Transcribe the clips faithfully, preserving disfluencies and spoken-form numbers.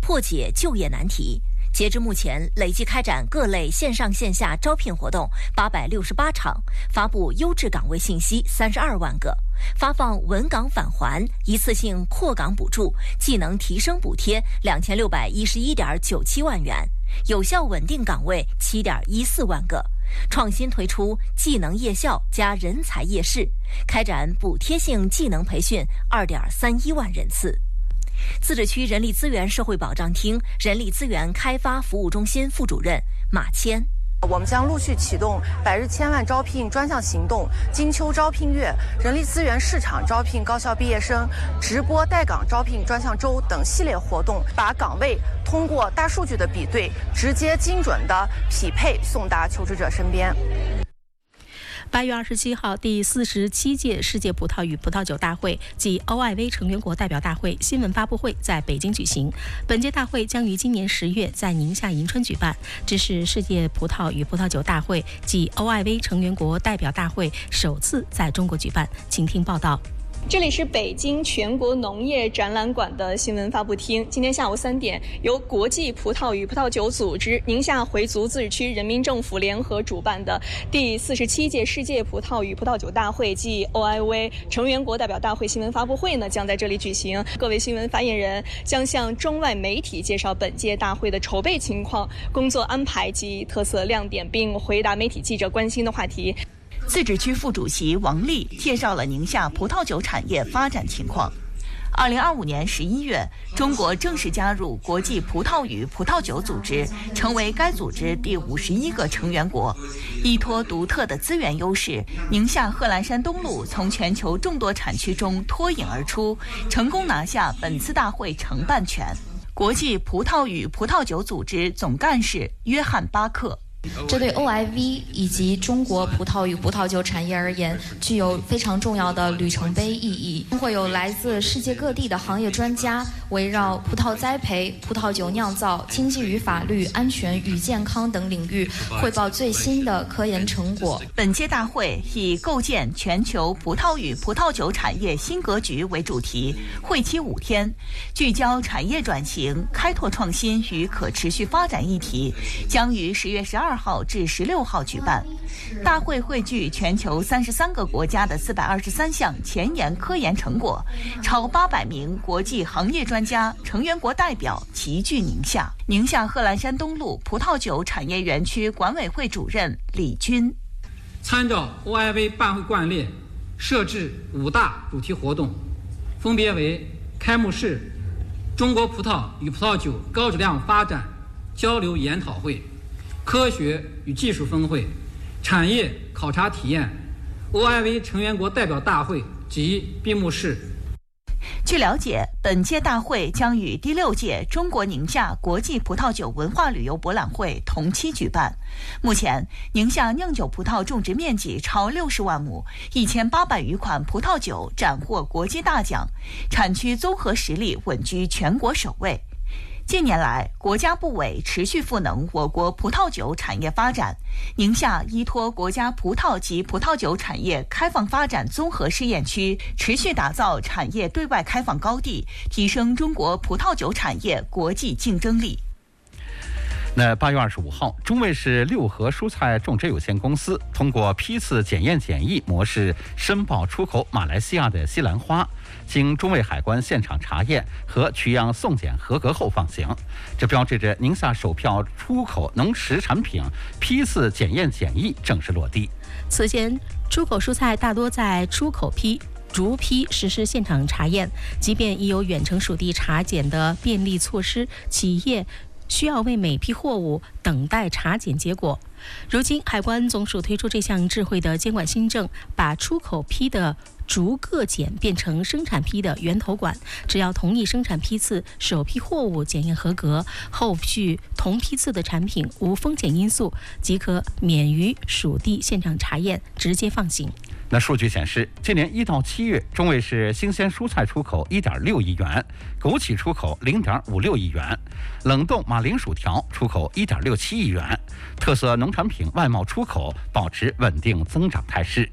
破解就业难题。截至目前，累计开展各类线上线下招聘活动八百六十八场，发布优质岗位信息三十二万个，发放稳岗返还、一次性扩岗补助、技能提升补贴两千六百一十一点九七万元，有效稳定岗位七点一四万个。创新推出技能夜校加人才夜市，开展补贴性技能培训二点三一万人次。自治区人力资源社会保障厅人力资源开发服务中心副主任马谦。 我们将陆续启动百日千万招聘专项行动、金秋招聘月、人力资源市场招聘高校毕业生、直播带岗招聘专项周等系列活动，把岗位通过大数据的比对，直接精准的匹配送达求职者身边。 八月二十七号，第四十七届世界葡萄与葡萄酒大会暨 O I V 成员国代表大会新闻发布会在北京举行。本届大会将于今年十月在宁夏银川举办，这是世界葡萄与葡萄酒大会暨 O I V 成员国代表大会首次在中国举办。请听报道。 这里是北京全国农业展览馆的新闻发布厅。今天下午三点，由国际葡萄与葡萄酒组织、宁夏回族自治区人民政府联合主办的第四十七届世界葡萄与葡萄酒大会暨 O I V 成员国代表大会新闻发布会呢，将在这里举行。各位新闻发言人将向中外媒体介绍本届大会的筹备情况、工作安排及特色亮点，并回答媒体记者关心的话题。 自治区副主席王丽介绍了宁夏葡萄酒产业发展情况。二零二五年十一月，中国正式加入国际葡萄与葡萄酒组织，成为该组织第五十一个成员国。依托独特的资源优势，宁夏贺兰山东路从全球众多产区中脱颖而出，成功拿下本次大会承办权。国际葡萄与葡萄酒组织总干事约翰巴克。 这对 O I V 以及中国葡萄与葡萄酒产业而言，具有非常重要的里程碑意义。会有来自世界各地的行业专家，围绕葡萄栽培、葡萄酒酿造、经济与法律、安全与健康等领域汇报最新的科研成果。 本届大会以构建全球葡萄与葡萄酒产业新格局为主题，会期五天，聚焦产业转型、开拓创新与可持续发展议题，将于十月十二号至十六号举办。大会汇聚全球三十三个国家的四百二十三项前沿科研成果，超八百名国际行业专家、成员国代表齐聚宁夏。宁夏贺兰山东路葡萄酒产业园区管委会主任李军， 参照 O I V 办会惯例，设置五大主题活动，分别为开幕式、中国葡萄与葡萄酒高质量发展交流研讨会、科学与技术峰会、产业考察体验、O I V 成员国代表大会及闭幕式。 据了解，本届大会将与第六届中国宁夏国际葡萄酒文化旅游博览会同期举办。目前，宁夏酿酒葡萄种植面积超六十万亩，一千八百余款葡萄酒斩获国际大奖，产区综合实力稳居全国首位。近年来，国家部委持续赋能我国葡萄酒产业发展。宁夏依托国家葡萄及葡萄酒产业开放发展综合试验区，持续打造产业对外开放高地，提升中国葡萄酒产业国际竞争力。 那八月二十五号，中卫市六合蔬菜种植有限公司通过批次检验检疫模式申报出口马来西亚的西兰花，经中卫海关现场查验和取样送检合格后放行。这标志着宁夏首票出口农食产品批次检验检疫正式落地。 此前，出口蔬菜大多在出口批逐批实施现场查验，即便已有远程属地查检的便利措施，企业需要为每批货物等待查检结果。如今，海关总署推出这项智慧的监管新政，把出口批的逐个检变成生产批的源头管，只要同一生产批次首批货物检验合格，后续同批次的产品无风险因素，即可免于属地现场查验，直接放行。 那数据显示，今年一到七月，中卫市新鲜蔬菜出口一点六亿元，枸杞出口零点五六亿元，冷冻马铃薯条出口一点六七亿元，特色农产品外贸出口保持稳定增长态势。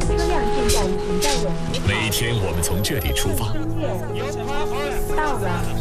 每天我们从这里出发， 到了。